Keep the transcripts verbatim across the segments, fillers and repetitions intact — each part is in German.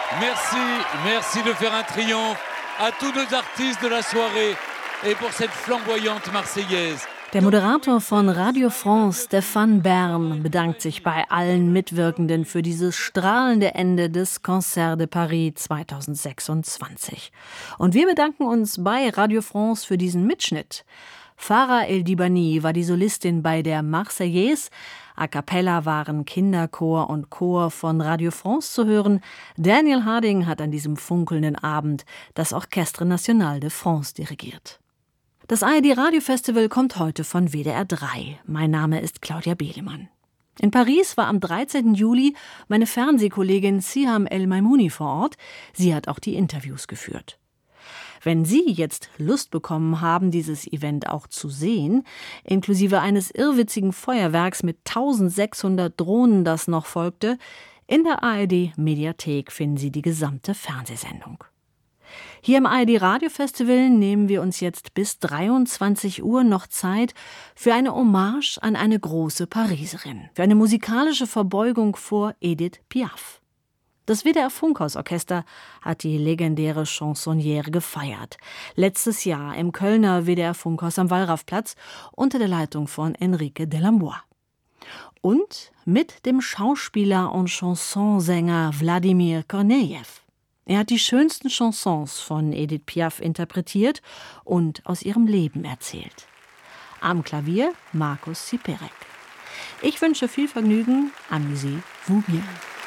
Merci, merci de faire un triomphe à tous nos artistes de la soirée et pour cette flamboyante Marseillaise. Der Moderator von Radio France, Stéphane Bern, bedankt sich bei allen Mitwirkenden für dieses strahlende Ende des Concert de Paris zweitausendsechsundzwanzig. Und wir bedanken uns bei Radio France für diesen Mitschnitt. Farah El-Dibani war die Solistin bei der Marseillaise. A cappella waren Kinderchor und Chor von Radio France zu hören. Daniel Harding hat an diesem funkelnden Abend das Orchestre National de France dirigiert. Das A R D-Radiofestival kommt heute von W D R drei. Mein Name ist Claudia Behlemann. In Paris war am dreizehnten Juli meine Fernsehkollegin Siham El-Maimouni vor Ort. Sie hat auch die Interviews geführt. Wenn Sie jetzt Lust bekommen haben, dieses Event auch zu sehen, inklusive eines irrwitzigen Feuerwerks mit eintausendsechshundert Drohnen, das noch folgte, in der A R D-Mediathek finden Sie die gesamte Fernsehsendung. Hier im A R D-Radiofestival nehmen wir uns jetzt bis dreiundzwanzig Uhr noch Zeit für eine Hommage an eine große Pariserin, für eine musikalische Verbeugung vor Edith Piaf. Das W D R-Funkhausorchester hat die legendäre Chansonnière gefeiert. Letztes Jahr im Kölner W D R-Funkhaus am Wallrafplatz unter der Leitung von Enrique Delambois. Und mit dem Schauspieler und Chansonsänger Wladimir Kornejew. Er hat die schönsten Chansons von Edith Piaf interpretiert und aus ihrem Leben erzählt. Am Klavier Markus Siperek. Ich wünsche viel Vergnügen. Amusez-vous bien.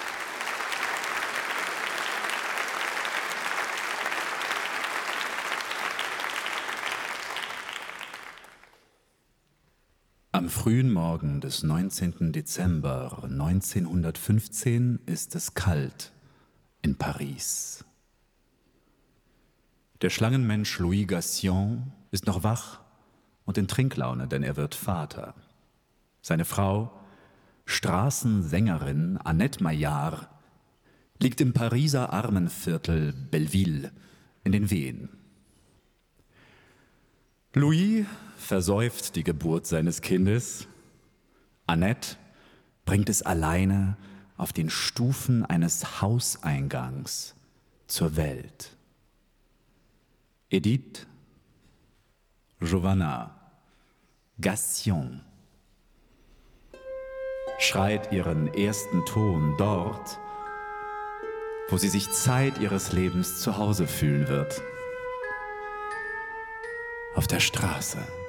Am frühen Morgen des neunzehnten Dezember neunzehnhundertfünfzehn ist es kalt in Paris. Der Schlangenmensch Louis Gassion ist noch wach und in Trinklaune, denn er wird Vater. Seine Frau, Straßensängerin Annette Maillard, liegt im Pariser Armenviertel Belleville in den Wehen. Louis versäuft die Geburt seines Kindes. Annette bringt es alleine auf den Stufen eines Hauseingangs zur Welt. Edith, Giovanna, Gassion schreit ihren ersten Ton dort, wo sie sich Zeit ihres Lebens zu Hause fühlen wird. Auf der Straße.